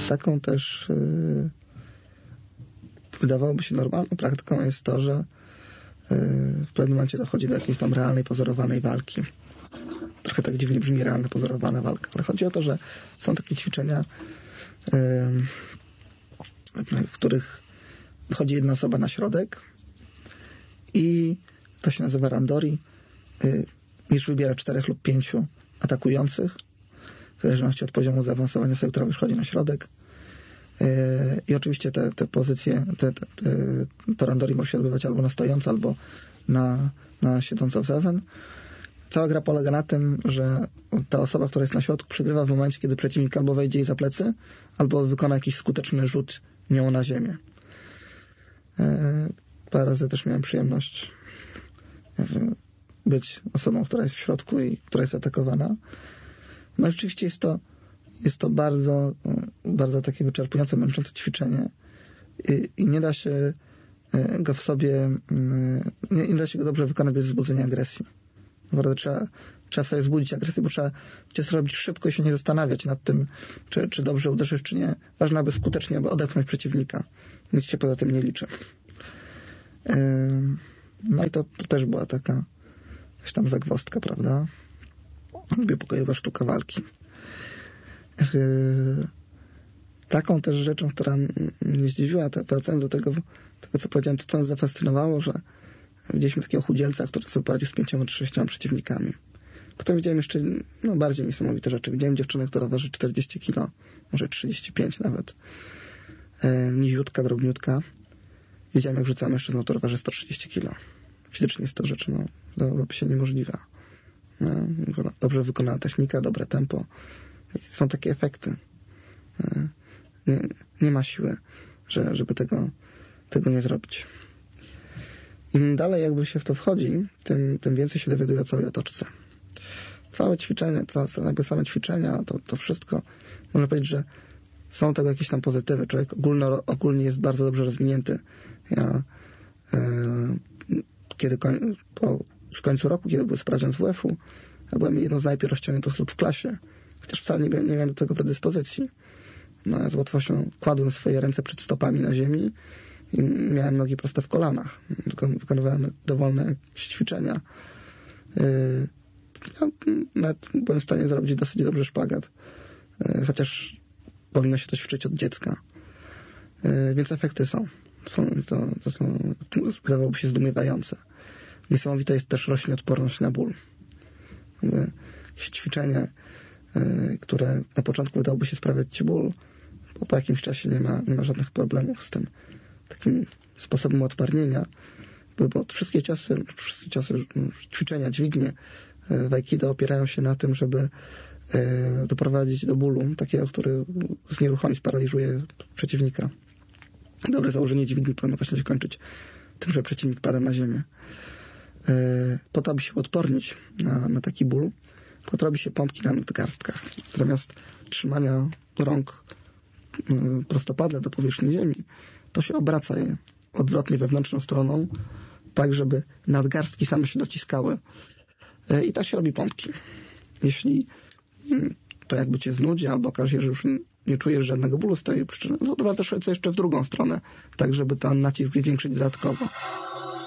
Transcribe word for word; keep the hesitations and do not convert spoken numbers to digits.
taką też yy, wydawałoby się normalną praktyką jest to, że yy, w pewnym momencie dochodzi do jakiejś tam realnej, pozorowanej walki. Trochę tak dziwnie brzmi realna, pozorowana walka, ale chodzi o to, że są takie ćwiczenia, yy, w których wychodzi jedna osoba na środek i to się nazywa randori. Yy, Mistrz wybiera czterech lub pięciu atakujących, w zależności od poziomu zaawansowania sobie, która wychodzi na środek. I oczywiście te, te pozycje, te, te, te, to randori może się odbywać albo na stojąco, albo na, na siedząco w zazen. Cała gra polega na tym, że ta osoba, która jest na środku, przegrywa w momencie, kiedy przeciwnik albo wejdzie jej za plecy, albo wykona jakiś skuteczny rzut nią na ziemię. Parę razy też miałem przyjemność być osobą, która jest w środku i która jest atakowana. No rzeczywiście jest to, jest to bardzo, bardzo takie wyczerpujące, męczące ćwiczenie i, i nie da się go w sobie, nie, nie da się go dobrze wykonać bez wzbudzenia agresji. Naprawdę trzeba, trzeba sobie wzbudzić agresję, bo trzeba to robić szybko i się nie zastanawiać nad tym, czy, czy dobrze uderzysz, czy nie. Ważne, aby skutecznie, aby odepchnąć przeciwnika. Nic się poza tym nie liczy. No i to, to też była taka jakaś tam zagwozdka, prawda? Lubię pokojowa sztuka walki. Taką też rzeczą, która mnie zdziwiła, to wracając do tego, tego, co powiedziałem, to co nas zafascynowało, że widzieliśmy takiego chudzielca, który sobie poradził z pięcioma czy sześcioma przeciwnikami. Potem widziałem jeszcze no, bardziej niesamowite rzeczy. Widziałem dziewczynę, która waży czterdzieści kilo, może trzydzieści pięć nawet. E, niziutka, drobniutka. Widziałem, jak rzucała mężczyzną, który waży sto trzydzieści kilo. Fizycznie jest to rzecz, no, dałoby się niemożliwa. No, dobrze wykonana technika, dobre tempo. Są takie efekty. Nie, nie ma siły, że, żeby tego, tego nie zrobić. Im dalej jakby się w to wchodzi, tym, tym więcej się dowiaduje o całej otoczce. Całe ćwiczenie, całe, jakby same ćwiczenia, to, to wszystko, można powiedzieć, że są tego jakieś tam pozytywy. Człowiek ogólno, ogólnie jest bardzo dobrze rozwinięty. Ja e, kiedy koń, po już końcu roku, kiedy był sprawdzian z W F-u, ja byłem jedną z najpierw rozciągniętych osób w klasie, chociaż wcale nie, nie miałem do tego predyspozycji. No, ja z łatwością kładłem swoje ręce przed stopami na ziemi i miałem nogi proste w kolanach. Tylko wykonywałem dowolne ćwiczenia. Yy, ja nawet byłem w stanie zrobić dosyć dobrze szpagat, yy, chociaż powinno się to ćwiczyć od dziecka. Yy, więc efekty są. są to, to są, wydawałoby się, zdumiewające. Niesamowita jest też rośnie odporność na ból. Yy, jakieś ćwiczenie, yy, które na początku wydałoby się sprawiać ci ból, bo po jakimś czasie nie ma, nie ma żadnych problemów z tym takim sposobem odparnienia, bo wszystkie ciosy, wszystkie ciosy, ćwiczenia, dźwignie w Aikido opierają się na tym, żeby doprowadzić do bólu, takiego, który znieruchomi, sparaliżuje przeciwnika. Dobre założenie dźwigni powinno właśnie się kończyć tym, że przeciwnik pada na ziemię. Po to, aby się odpornić na, na taki ból, po to robi się pompki na nadgarstkach. Zamiast trzymania rąk prostopadle do powierzchni ziemi, to się obraca je odwrotnie wewnętrzną stroną, tak żeby nadgarstki same się dociskały. I tak się robi pompki. Jeśli to jakby cię znudzi, albo okaże się, że już nie czujesz żadnego bólu z tej przyczyny, to odwracasz ręce jeszcze w drugą stronę, tak żeby ten nacisk zwiększyć dodatkowo.